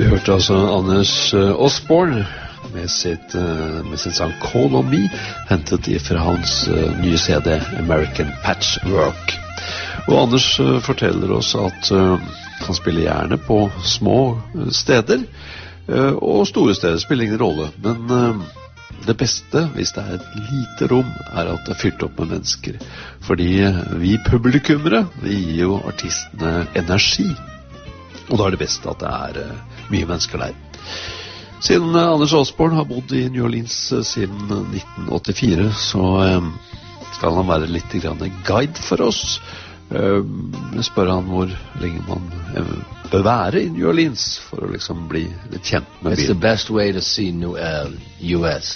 Vi hørte altså Anders Osborne med sin sang Call on Me, hentet fra hans nye CD American Patchwork. Og Anders forteller oss at han spiller gjerne på små steder, og store steder spiller ingen rolle, men det beste, hvis det et lite rom, at det fylt opp med mennesker. Fordi vi publikummere, vi gir jo artistene energi. Og da det beste at det mye mennesker der. Siden Anders Osborne har bodd i New Orleans siden 1984, så skal han være litt grann guide for oss. Spør han hvor lenge man bør være i New Orleans for å liksom bli litt kjent med byen. It's the best way to see US.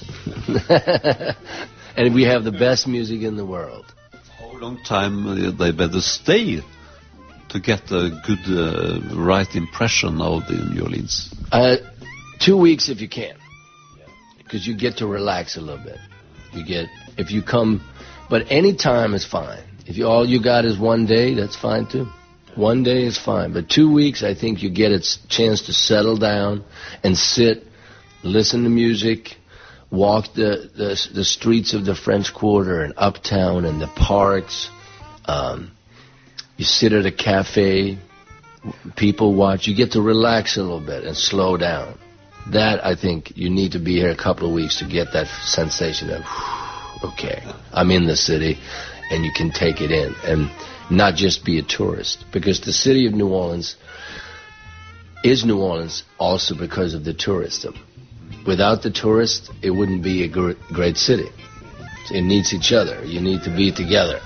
And we have the best music in the world. How long time they better stay to get a good right impression of the New Orleans? 2 weeks if you can, because you get to relax a little bit. If you come, but any time is fine. If all you got is 1 day, that's fine too. 1 day is fine, but 2 weeks, I think you get a chance to settle down and sit, listen to music, walk the streets of the French Quarter and uptown and the parks. You sit at a cafe, people watch. You get to relax a little bit and slow down. That, I think, you need to be here a couple of weeks to get that sensation of, okay, I'm in the city, and you can take it in and not just be a tourist. Because the city of New Orleans is New Orleans also because of the tourism. Without the tourists, it wouldn't be a great city. It needs each other. You need to be together.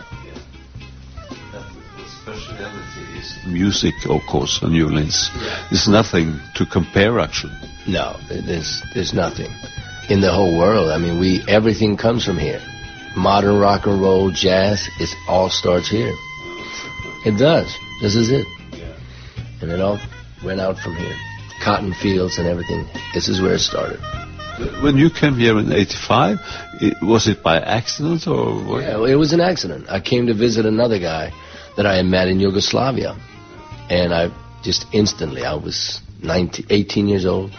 Speciality is music, of course, in New Orleans. There's nothing to compare, actually. No, there's nothing in the whole world. I mean, everything comes from here. Modern rock and roll, jazz, it all starts here. It does. This is it. And it all went out from here. Cotton fields and everything. This is where it started. When you came here in 85, was it by accident or what? Yeah, it was an accident. I came to visit another guy that I had met in Yugoslavia. And I just instantly, I was 18 years old.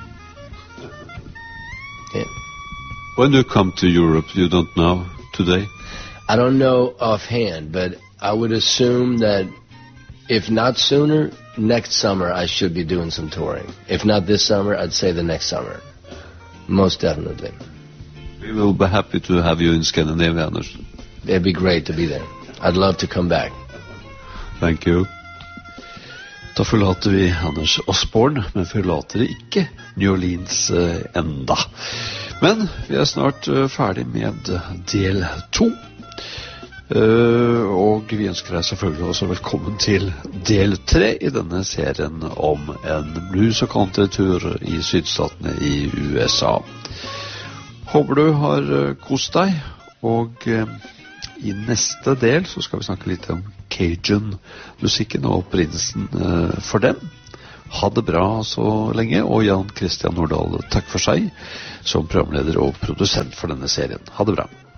Yeah. When you come to Europe, you don't know today? I don't know offhand, but I would assume that if not sooner, next summer I should be doing some touring. If not this summer, I'd say the next summer. Most definitely. We will be happy to have you in Scandinavia, Anders. It'd be great to be there. I'd love to come back. Thank you. Da forlater vi Anders Osborne, men forlater ikke New Orleans enda. Men vi snart ferdig med del 2. Og vi ønsker deg selvfølgelig også velkommen til del 3 i denne serien om en blues- og country-tur i sydstatene i USA. Håper du har kost deg, og i neste del så skal vi snakke litt om Cajun-musikken og opprinnelsen for den. Ha det bra så lenge, og Jan Christian Nordahl, takk for seg som programleder og produsent for denne serien. Ha det bra.